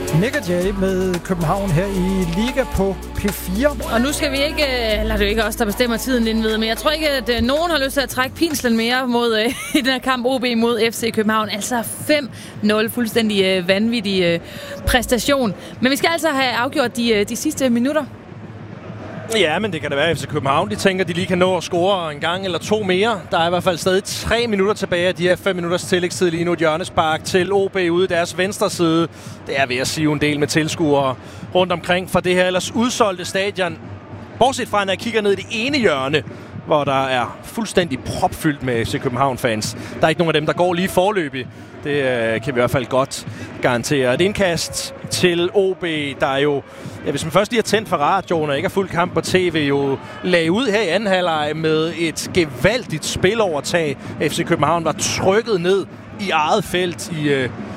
Nick og Jay med København her i Liga på P4. Og nu skal vi ikke, eller det er jo ikke os, der bestemmer tiden indved, men jeg tror ikke, at nogen har lyst til at trække pinslen mere mod i den her kamp OB mod FC København. Altså 5-0, fuldstændig vanvittig præstation. Men vi skal altså have afgjort de sidste minutter. Ja, men det kan da være, at FC København de tænker, at de lige kan nå at score en gang eller to mere. Der er i hvert fald stadig 3 minutter tilbage af de her 5 minutters tillægstid lige nu. Et hjørnespark til OB ude i deres venstre side. Det er ved at sige en del med tilskuere rundt omkring fra det her ellers udsolgte stadion. Bortset fra, når jeg kigger ned i det ene hjørne, hvor der er fuldstændig propfyldt med FC København-fans. Der er ikke nogen af dem, der går lige forløbig. Det kan vi i hvert fald godt garantere. Et indkast til OB, der jo, ja, hvis man først lige har tændt for radioen og ikke har fuldt kamp på tv, jo lagde ud her i anden halvleg med et gevaldigt spilovertag. FC København var trykket ned i eget felt